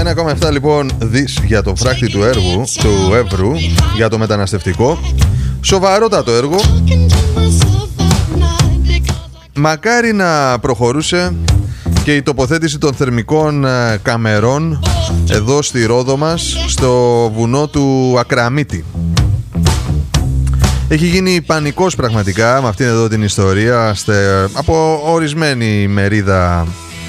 1,7 λοιπόν δις για το φράκτη του Εύρου, για το μεταναστευτικό. Σοβαρότατο έργο. Μακάρι να προχωρούσε και η τοποθέτηση των θερμικών καμερών εδώ στη Ρόδο μας, στο βουνό του Ακραμίτη. Έχει γίνει πανικός πραγματικά με αυτήν εδώ την ιστορία από ορισμένη μερίδα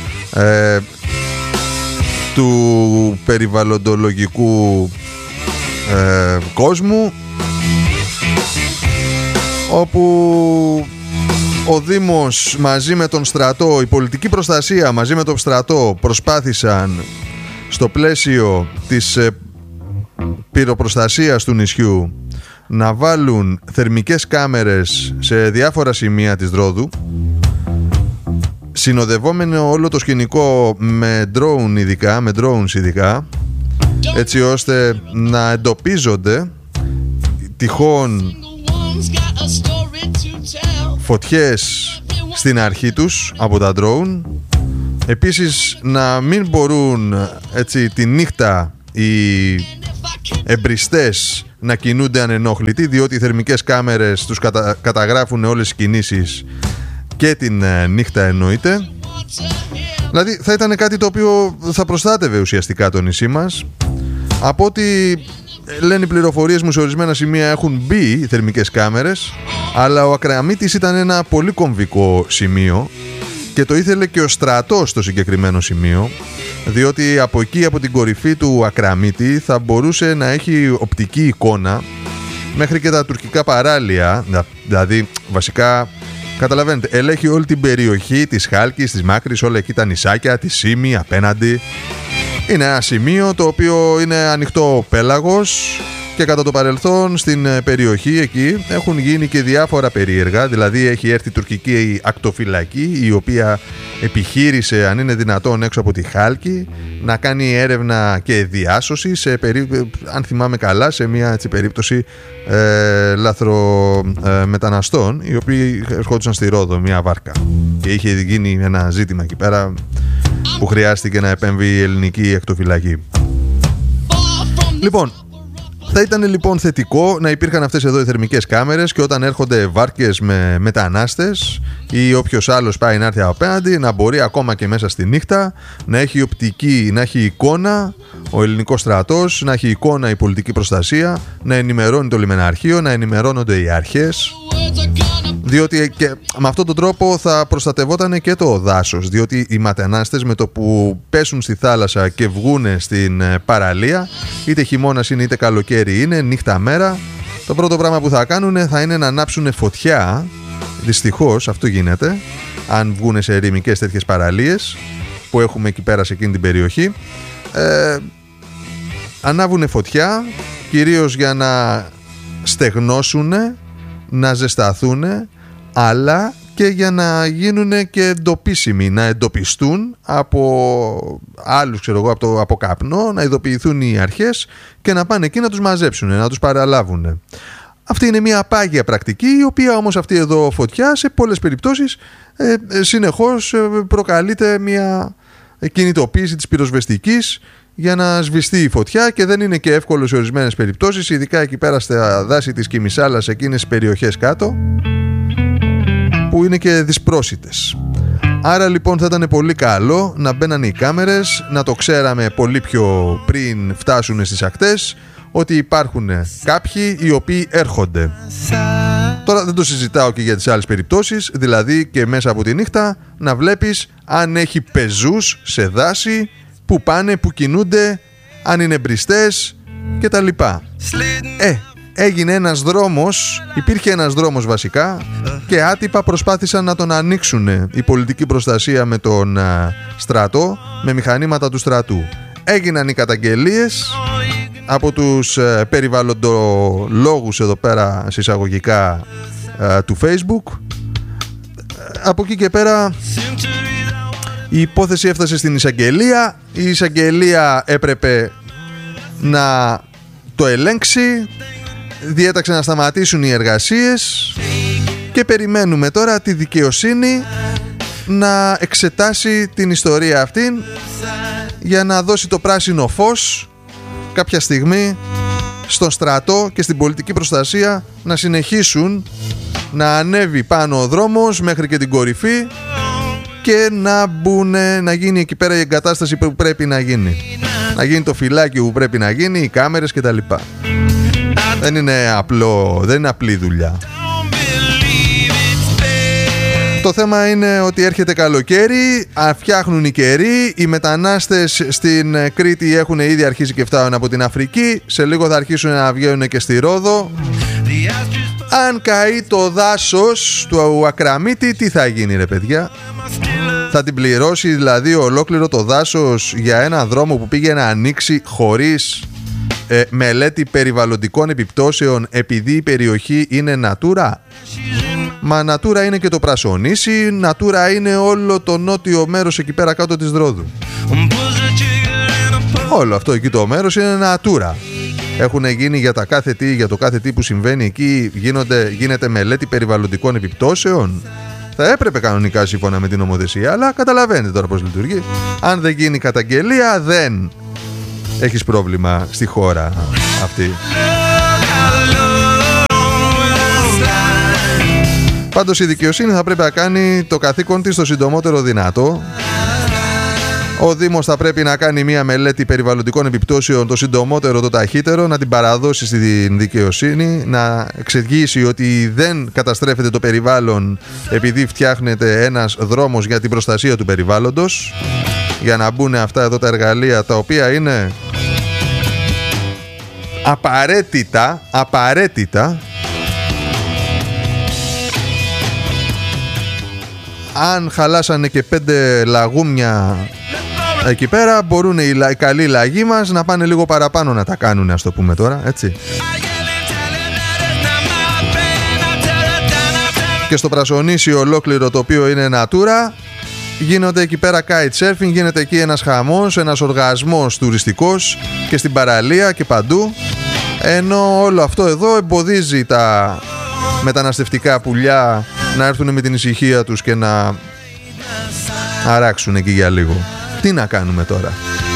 του περιβαλλοντολογικού κόσμου, όπου ο Δήμος μαζί με τον στρατό, η πολιτική προστασία μαζί με τον στρατό προσπάθησαν στο πλαίσιο της πυροπροστασίας του νησιού να βάλουν θερμικές κάμερες σε διάφορα σημεία της Ρόδου, συνοδευόμενο όλο το σκηνικό με drones ειδικά, έτσι ώστε να εντοπίζονται τυχόν φωτιές στην αρχή τους από τα drone. Επίσης να μην μπορούν έτσι τη νύχτα οι εμπριστές να κινούνται ανενόχλητοι, διότι οι θερμικές κάμερες τους καταγράφουν όλες τις κινήσεις και την νύχτα εννοείται. Δηλαδή θα ήταν κάτι το οποίο θα προστάτευε ουσιαστικά το νησί μας. Από ό,τι λένε οι πληροφορίες μου, σε ορισμένα σημεία έχουν μπει οι θερμικές κάμερες, αλλά ο Ακραμίτης ήταν ένα πολύ κομβικό σημείο και το ήθελε και ο στρατός στο συγκεκριμένο σημείο, διότι από εκεί, από την κορυφή του Ακραμίτη, θα μπορούσε να έχει οπτική εικόνα μέχρι και τα τουρκικά παράλια. Δηλαδή βασικά, καταλαβαίνετε, ελέγχει όλη την περιοχή της Χάλκης, της Μάκρης, όλα εκεί τα νησάκια, τη Σύμη απέναντι. Είναι ένα σημείο το οποίο είναι ανοιχτό πέλαγος και κατά το παρελθόν στην περιοχή εκεί έχουν γίνει και διάφορα περίεργα. Δηλαδή έχει έρθει η τουρκική ακτοφυλακή, η οποία επιχείρησε, αν είναι δυνατόν, έξω από τη Χάλκη να κάνει έρευνα και διάσωση αν θυμάμαι καλά, σε μια έτσι περίπτωση λαθρομεταναστών, οι οποίοι ερχόντουσαν στη Ρόδο, μια βάρκα, και είχε γίνει ένα ζήτημα εκεί πέρα που χρειάστηκε να επέμβει η ελληνική ακτοφυλακή. Λοιπόν, θα ήταν λοιπόν θετικό να υπήρχαν αυτές εδώ οι θερμικές κάμερες, και όταν έρχονται βάρκες με μετανάστες ή όποιος άλλος πάει να έρθει απέναντι, να μπορεί ακόμα και μέσα στη νύχτα να έχει οπτική, να έχει εικόνα ο ελληνικός στρατός, να έχει εικόνα η πολιτική προστασία, να ενημερώνει το λιμεναρχείο, να ενημερώνονται οι αρχές, διότι και με αυτόν τον τρόπο θα προστατευόταν και το δάσος, διότι οι μετανάστες με το που πέσουν στη θάλασσα και βγούνε στην παραλία, είτε χειμώνας είναι είτε καλοκαίρι είναι, νύχτα μέρα, το πρώτο πράγμα που θα κάνουν θα είναι να ανάψουν φωτιά. Δυστυχώς αυτό γίνεται αν βγούνε σε ερημικές τέτοιες παραλίες που έχουμε εκεί πέρα σε εκείνη την περιοχή. Ανάβουν φωτιά κυρίως για να στεγνώσουν, να ζεσταθούν, αλλά και για να γίνουν και εντοπίσιμοι, να εντοπιστούν από άλλους, ξέρω εγώ, από καπνό, να ειδοποιηθούν οι αρχές και να πάνε εκεί να τους μαζέψουν, να τους παραλάβουν. Αυτή είναι μια πάγια πρακτική, η οποία όμως αυτή εδώ φωτιά σε πολλές περιπτώσεις συνεχώς προκαλείται μια κινητοποίηση της πυροσβεστικής για να σβηστεί η φωτιά, και δεν είναι και εύκολο σε ορισμένες περιπτώσεις, ειδικά εκεί πέρα στα δάση της Κιμισάλας, εκείνες τις περιοχές κάτω που είναι και δυσπρόσιτες. Άρα λοιπόν θα ήταν πολύ καλό να μπαίναν οι κάμερες, να το ξέραμε πολύ πιο πριν φτάσουν στις ακτές, ότι υπάρχουν κάποιοι οι οποίοι έρχονται. Τώρα δεν το συζητάω και για τις άλλες περιπτώσεις, δηλαδή και μέσα από τη νύχτα να βλέπεις αν έχει πεζούς σε δάση, που πάνε, που κινούνται, αν είναι μπριστές και τα λοιπά. Έγινε ένας δρόμος, υπήρχε ένας δρόμος βασικά, και άτυπα προσπάθησαν να τον ανοίξουν η πολιτική προστασία με τον στρατό, με μηχανήματα του στρατού. Έγιναν οι καταγγελίες από τους περιβαλλοντολόγους εδώ πέρα συσσαγωγικά του Facebook. Από εκεί και πέρα η υπόθεση έφτασε στην εισαγγελία. Η εισαγγελία έπρεπε να το ελέγξει, διέταξε να σταματήσουν οι εργασίες και περιμένουμε τώρα τη δικαιοσύνη να εξετάσει την ιστορία αυτήν για να δώσει το πράσινο φως κάποια στιγμή στον στρατό και στην πολιτική προστασία να συνεχίσουν να ανέβει πάνω ο δρόμος μέχρι και την κορυφή και να γίνει εκεί πέρα η εγκατάσταση που πρέπει να γίνει. Να γίνει το φυλάκιο που πρέπει να γίνει, οι κάμερες κτλ. Δεν είναι απλή δουλειά. Το θέμα είναι ότι έρχεται καλοκαίρι, φτιάχνουν οι καιροί, οι μετανάστες στην Κρήτη έχουν ήδη αρχίσει και φτάνουν από την Αφρική, σε λίγο θα αρχίσουν να βγαίνουν και στη Ρόδο. Αν καεί το δάσος του Ακραμίτη, τι θα γίνει ρε παιδιά? Θα την πληρώσει δηλαδή ολόκληρο το δάσος για ένα δρόμο που πήγε να ανοίξει χωρίς μελέτη περιβαλλοντικών επιπτώσεων επειδή η περιοχή είναι Natura? Μα Natura είναι και το Πρασονήσι, Natura είναι όλο το νότιο μέρος εκεί πέρα κάτω της Ρόδου. Όλο αυτό εκεί το μέρος είναι Natura. Έχουν γίνει για το κάθε τι που συμβαίνει εκεί, γίνεται μελέτη περιβαλλοντικών επιπτώσεων. Θα έπρεπε κανονικά σύμφωνα με την νομοθεσία, αλλά καταλαβαίνετε τώρα πώς λειτουργεί. Αν δεν γίνει καταγγελία, δεν έχεις πρόβλημα στη χώρα αυτή. Πάντως η δικαιοσύνη θα πρέπει να κάνει το καθήκον της το συντομότερο δυνατό. Ο Δήμος θα πρέπει να κάνει μια μελέτη περιβαλλοντικών επιπτώσεων το συντομότερο, το ταχύτερο, να την παραδώσει στην δικαιοσύνη, να εξηγήσει ότι δεν καταστρέφεται το περιβάλλον επειδή φτιάχνεται ένας δρόμος για την προστασία του περιβάλλοντος, για να μπουν αυτά εδώ τα εργαλεία τα οποία είναι απαραίτητα. Αν χαλάσανε και 5 λαγούμια εκεί πέρα, μπορούν οι καλοί λαγοί μας να πάνε λίγο παραπάνω να τα κάνουν, ας το πούμε τώρα, έτσι. Και στο Πρασονήσι ολόκληρο, το οποίο είναι Natura, γίνονται εκεί πέρα kitesurfing, γίνεται εκεί ένας χαμός, ένας οργασμός τουριστικός και στην παραλία και παντού, ενώ όλο αυτό εδώ εμποδίζει τα μεταναστευτικά πουλιά να έρθουν με την ησυχία τους και να αράξουν εκεί για λίγο. Τι να κάνουμε τώρα?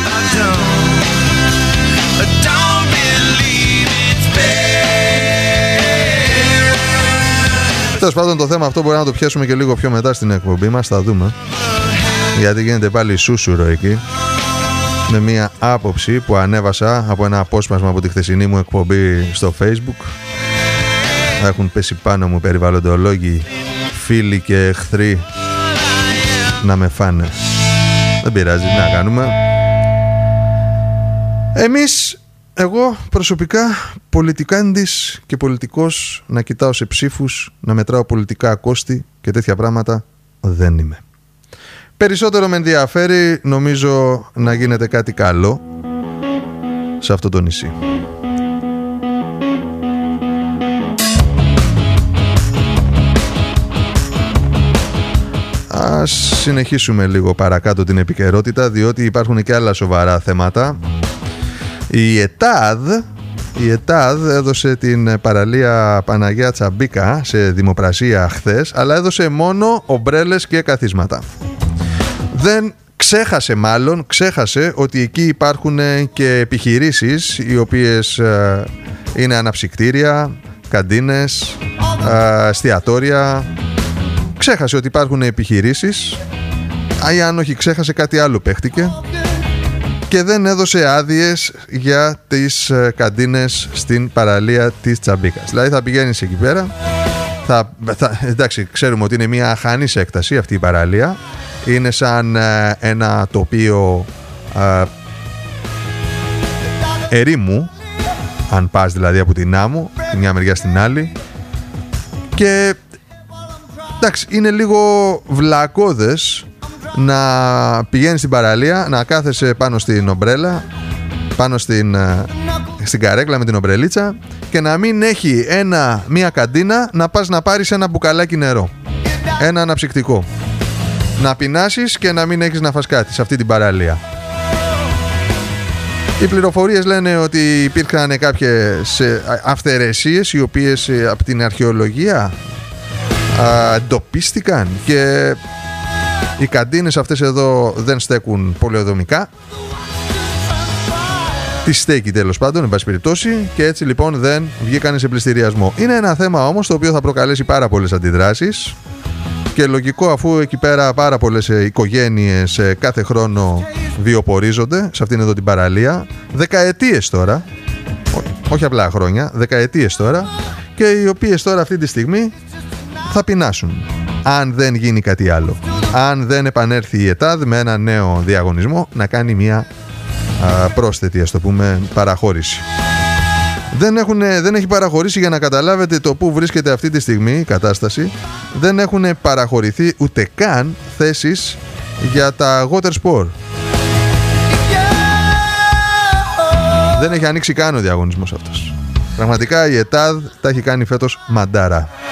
Τέλος πάντων, το θέμα αυτό μπορεί να το πιάσουμε και λίγο πιο μετά στην εκπομπή μας, θα δούμε. Γιατί γίνεται πάλι σούσουρο εκεί, με μια άποψη που ανέβασα από ένα απόσπασμα από τη χθεσινή μου εκπομπή στο Facebook. Έχουν πέσει πάνω μου περιβαλλοντολόγοι, φίλοι και εχθροί να με φάνε. Δεν πειράζει, τι να κάνουμε. Εγώ προσωπικά πολιτικάντης και πολιτικός, να κοιτάω σε ψήφους, να μετράω πολιτικά κόστη και τέτοια πράγματα, δεν είμαι. Περισσότερο με ενδιαφέρει, νομίζω, να γίνεται κάτι καλό σε αυτό το νησί. Ας συνεχίσουμε λίγο παρακάτω την επικαιρότητα, διότι υπάρχουν και άλλα σοβαρά θέματα. Η ΕΤΑΔ έδωσε την παραλία Παναγία Τσαμπίκα σε δημοπρασία χθες, αλλά έδωσε μόνο ομπρέλες και καθίσματα. Ξέχασε ότι εκεί υπάρχουν και επιχειρήσεις οι οποίες είναι αναψυκτήρια, καντίνες, εστιατόρια. Ξέχασε ότι υπάρχουν επιχειρήσεις, ή αν όχι ξέχασε κάτι άλλο παίχτηκε, και δεν έδωσε άδειες για τις καντίνες στην παραλία της Τσαμπίκας. Δηλαδή θα πηγαίνεις εκεί πέρα, εντάξει, ξέρουμε ότι είναι μια αχανής έκταση αυτή η παραλία, είναι σαν ένα τοπίο ερήμου, αν πας δηλαδή από την άμμο τη μια μεριά στην άλλη, και εντάξει, είναι λίγο βλακώδες να πηγαίνεις στην παραλία, να κάθεσαι πάνω στην ομπρέλα, πάνω στην καρέκλα με την ομπρελίτσα, και να μην έχει μία καντίνα να πας να πάρεις ένα μπουκαλάκι νερό, ένα αναψυκτικό, να πεινάσεις και να μην έχεις να φας κάτι σε αυτή την παραλία. Οι πληροφορίες λένε ότι υπήρχαν κάποιες αυθαιρεσίες οι οποίες από την αρχαιολογία εντοπίστηκαν, και Οι καντίνες αυτές εδώ δεν στέκουν πολεοδομικά. Τι στέκει τέλος πάντων, εν πάση περιπτώσει, και έτσι λοιπόν δεν βγήκαν σε πληστηριασμό. Είναι ένα θέμα όμως το οποίο θα προκαλέσει πάρα πολλές αντιδράσεις και λογικό, αφού εκεί πέρα πάρα πολλές οικογένειες κάθε χρόνο βιοπορίζονται σε αυτήν εδώ την παραλία, δεκαετίες τώρα, όχι απλά χρόνια, δεκαετίες τώρα, και οι οποίες τώρα αυτή τη στιγμή θα πεινάσουν αν δεν γίνει κάτι άλλο, αν δεν επανέλθει η ΕΤΑΔ με ένα νέο διαγωνισμό να κάνει μια πρόσθετη, ας το πούμε, παραχώρηση. Δεν έχει παραχωρήσει, για να καταλάβετε το που βρίσκεται αυτή τη στιγμή η κατάσταση, δεν έχουν παραχωρηθεί ούτε καν θέσεις για τα water sport. Δεν έχει ανοίξει καν ο διαγωνισμός αυτός. Πραγματικά η ΕΤΑΔ τα έχει κάνει φέτος μαντάρα.